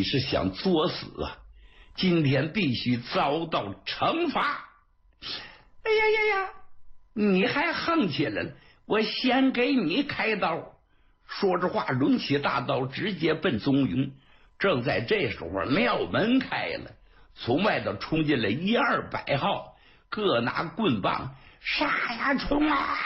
是想作死啊！今天必须遭到惩罚！哎呀呀呀！你还横起来了！我先给你开刀！说着话，抡起大刀，直接奔宗云。正在这时候，庙门开了，从外头冲进来100-200号，各拿棍棒，杀呀冲啊！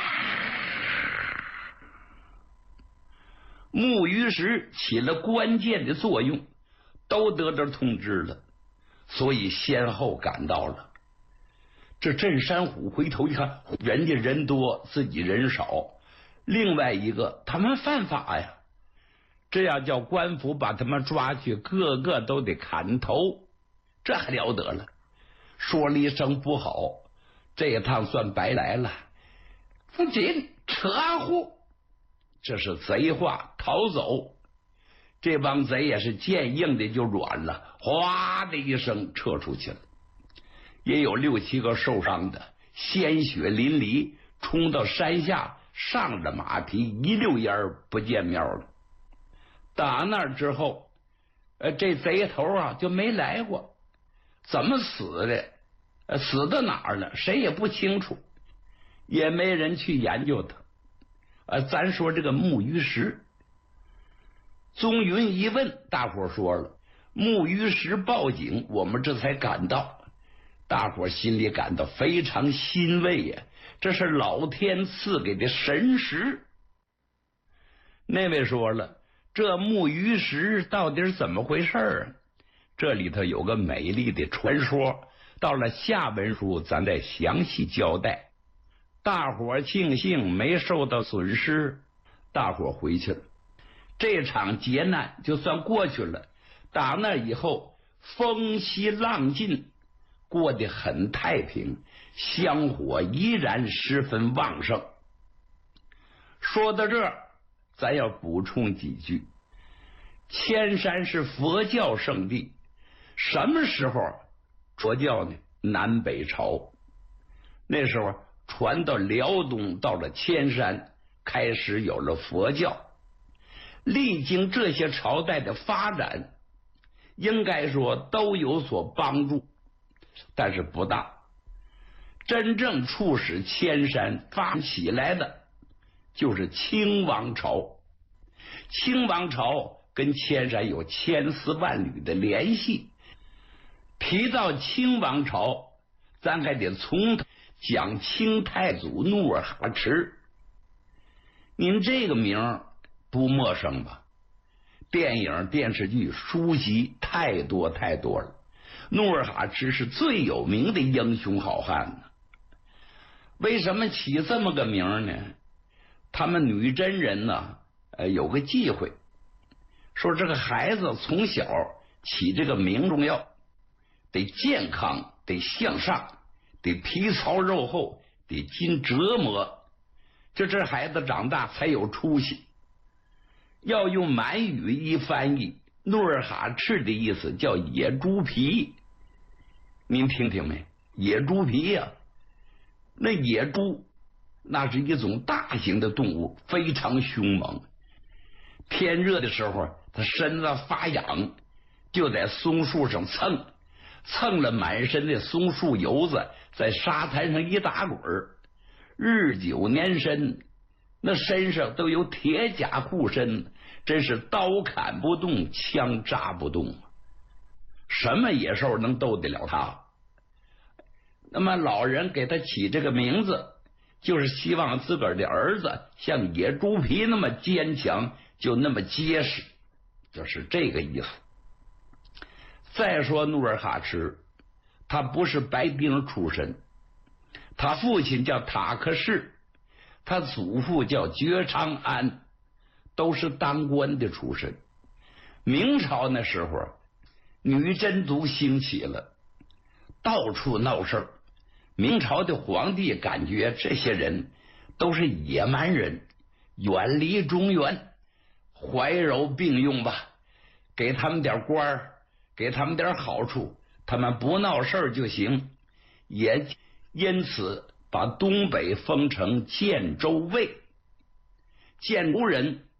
木鱼石起了关键的作用，都得到通知了，所以先后赶到了。这镇山虎回头一看，人家人多，自己人少。另外一个，他们犯法呀，这要叫官府把他们抓去，个个都得砍头，这还了得了。说了一声不好，这一趟算白来了。紧扯呼，这是贼话，逃走。这帮贼也是见硬的就软了，哗的一声撤出去了。也有6-7个受伤的，鲜血淋漓，冲到山下，上着马蹄，一溜烟儿不见面了。打那之后，这贼头啊就没来过，怎么死的，死到哪儿了，谁也不清楚，也没人去研究他。咱说这个木鱼石，宗云一问，大伙说了，木鱼石报警，我们这才赶到。大伙心里感到非常欣慰呀，这是老天赐给的神石。那位说了，这木鱼石到底是怎么回事啊？这里头有个美丽的传说，到了下文书咱再详细交代。大伙庆幸没受到损失，大伙回去了，这场劫难就算过去了。打那以后，风息浪静，过得很太平，香火依然十分旺盛。说到这儿，咱要补充几句。千山是佛教圣地，什么时候佛教呢？南北朝，那时候传到辽东，到了千山，开始有了佛教。历经这些朝代的发展，应该说都有所帮助，但是不大。真正促使千山发起来的就是清王朝。清王朝跟千山有千丝万缕的联系。提到清王朝，咱还得从头讲清太祖努尔哈赤。您这个名不陌生吧？电影、电视剧、书籍太多太多了。努尔哈赤是最有名的英雄好汉呢。为什么起这么个名呢？他们女真人呢，有个忌讳，说这个孩子从小起这个名重要，得健康，得向上，得皮糙肉厚，得经折磨，这孩子长大才有出息。要用满语一翻译，努尔哈赤的意思叫野猪皮。您听听没？野猪皮呀，那野猪那是一种大型的动物，非常凶猛。天热的时候，它身子发痒，就在松树上蹭了满身的松树油子，在沙滩上一打滚，日久年深，那身上都有铁甲护身，真是刀砍不动，枪扎不动，什么野兽能斗得了他？那么老人给他起这个名字，就是希望自个儿的儿子像野猪皮那么坚强，就那么结实，就是这个意思。再说努尔哈赤，他不是白丁出身，他父亲叫塔克氏，他祖父叫觉昌安，都是当官的出身。明朝那时候，女真族兴起了，到处闹事儿。明朝的皇帝感觉这些人都是野蛮人，远离中原，怀柔并用吧，给他们点官儿，给他们点好处，他们不闹事儿就行。也因此把东北封成建州卫。建州人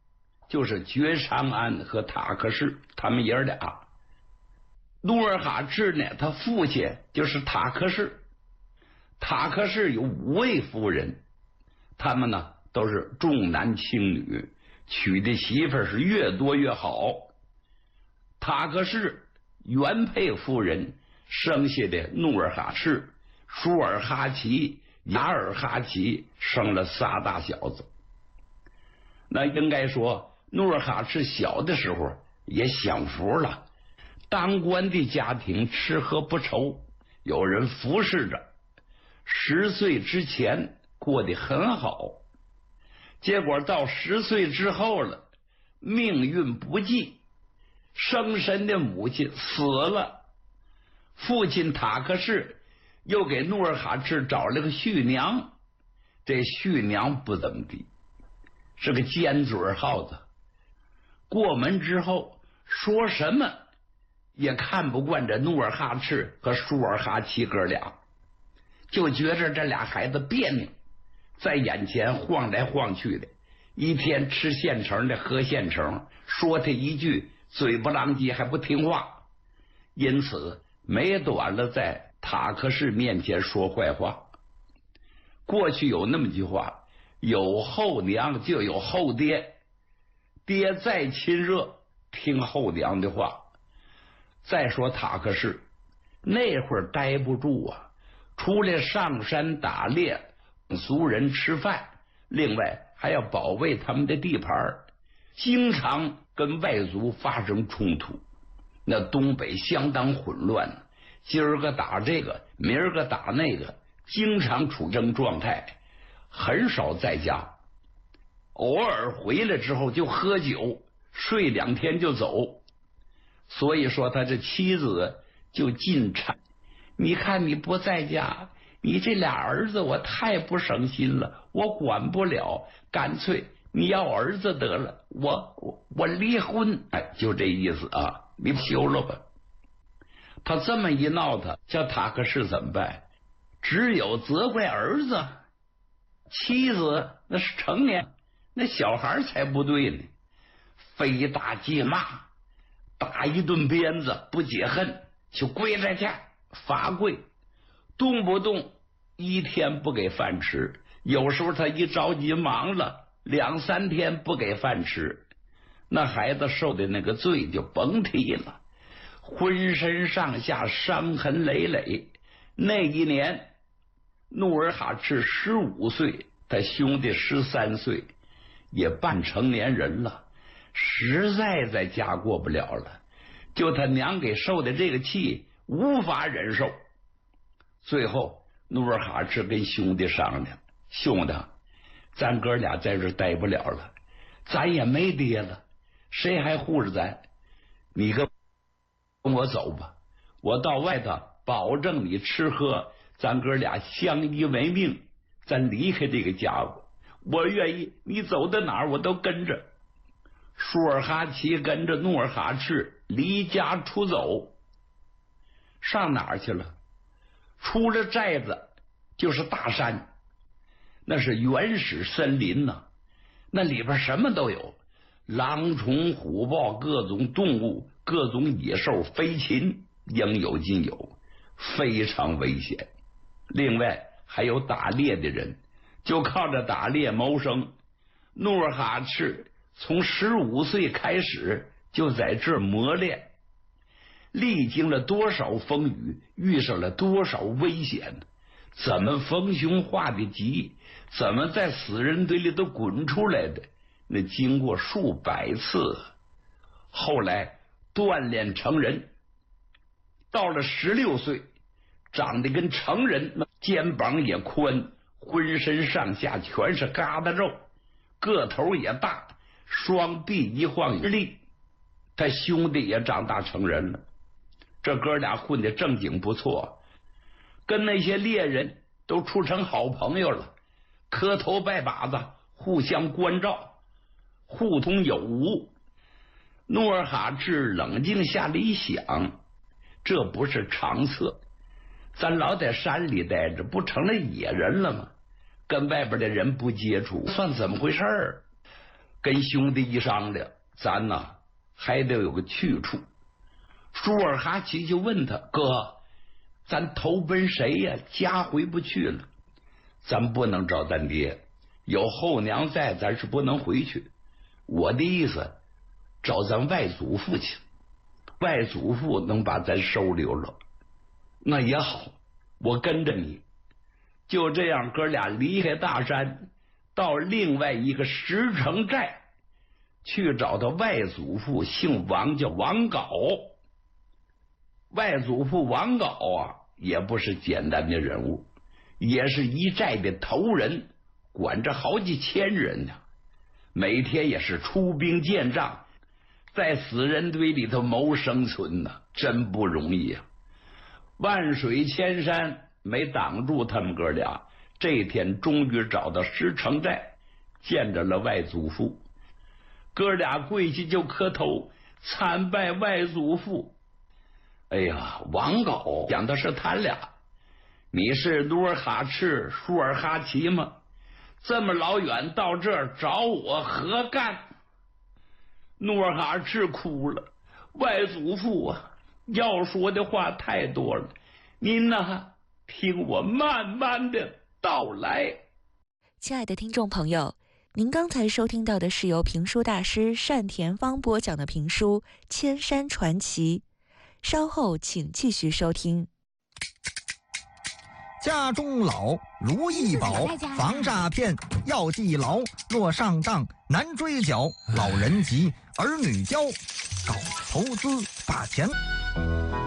就是觉昌安和塔克士，他们爷俩。努尔哈赤呢，他父亲就是塔克士，塔克士有5位夫人，他们呢都是重男轻女，娶的媳妇是越多越好。塔克士原配夫人生下的努尔哈赤、舒尔哈齐、雅尔哈齐，生了仨大小子。那应该说努尔哈赤小的时候也享福了，当官的家庭吃喝不愁，有人服侍着，10岁之前过得很好。结果到10岁之后了，命运不济，生身的母亲死了，父亲塔克士又给努尔哈赤找了个婿娘，这婿娘不怎么地，是个尖嘴耗子，过门之后说什么也看不惯这努尔哈赤和舒尔哈齐哥俩，就觉着这俩孩子别扭，在眼前晃来晃去的，一天吃现成的喝现成，说他一句嘴不狼藉还不听话，因此没短了在塔克士面前说坏话。过去有那么句话，有后娘就有后爹，爹再亲热听后娘的话。再说塔克士那会儿待不住啊，除了上山打猎俗人吃饭，另外还要保卫他们的地盘，经常跟外族发生冲突。那东北相当混乱，今儿个打这个，明儿个打那个，经常处争状态，很少在家，偶尔回来之后就喝酒，睡2天就走。所以说他这妻子就进谗，你看你不在家，你这俩儿子我太不省心了，我管不了，干脆你要儿子得了，我离婚，哎，就这意思啊，你休了吧。他这么一闹他，叫塔克士怎么办？只有责怪儿子，妻子那是成年，那小孩才不对呢，非打即骂，打一顿鞭子不解恨，就跪在家罚跪，动不动1天不给饭吃，有时候他一着急忙了2、3天不给饭吃，那孩子受的那个罪就甭提了，浑身上下伤痕累累。那一年努尔哈赤15岁，他兄弟13岁，也半成年人了，实在在家过不了了，就他娘给受的这个气无法忍受。最后努尔哈赤跟兄弟商量，兄弟，咱哥俩在这待不了了，咱也没爹了，谁还护着咱？你跟我走吧，我到外头保证你吃喝，咱哥俩相依为命，咱离开这个家伙，我愿意，你走到哪儿我都跟着。舒尔哈齐跟着努尔哈赤离家出走，上哪儿去了？出了寨子就是大山，那是原始森林呐，那里边什么都有，狼虫虎豹，各种动物，各种野兽飞禽，应有尽有，非常危险。另外还有打猎的人，就靠着打猎谋生。努尔哈赤从15岁开始就在这儿磨练，历经了多少风雨，遇上了多少危险，怎么逢凶化的吉，怎么在死人堆里都滚出来的，那经过数百次，后来锻炼成人，到了16岁，长得跟成人，肩膀也宽，浑身上下全是疙瘩肉，个头也大，双臂一晃一立。他兄弟也长大成人了，这哥俩混得正经不错，跟那些猎人都处成好朋友了，磕头拜把子，互相关照，互通有无。努尔哈赤冷静下来一想，这不是常策，咱老在山里待着，不成了野人了吗？跟外边的人不接触，算怎么回事儿？ 跟兄弟一商量，咱呐还得有个去处。舒尔哈齐就问他：“哥，咱投奔谁呀？家回不去了。咱不能找咱爹，有后娘在，咱是不能回去。我的意思，找咱外祖父去，外祖父能把咱收留了。那也好，我跟着你。”就这样，哥俩离开大山，到另外一个石城寨去找他外祖父，姓王，叫王杲。外祖父王杲啊，也不是简单的人物，也是一寨的头人，管着好几千人呢，每天也是出兵建仗，在死人堆里头谋生存呢，真不容易啊！万水千山没挡住他们哥俩，这天终于找到石城寨，见着了外祖父。哥俩跪下就磕头，参拜外祖父。哎呀，王杲讲的是他俩，你是努尔哈赤、舒尔哈齐吗？这么老远到这儿找我何干？努尔哈赤哭了，外祖父啊，要说的话太多了，您呢，听我慢慢的道来。 亲爱的听众朋友，您刚才收听到的是由评书大师单田芳播讲的评书《千山传奇》，稍后请继续收听。 家中老，如意宝，防诈骗要记牢。若上当难追缴，老人急，儿女教，搞投资把钱。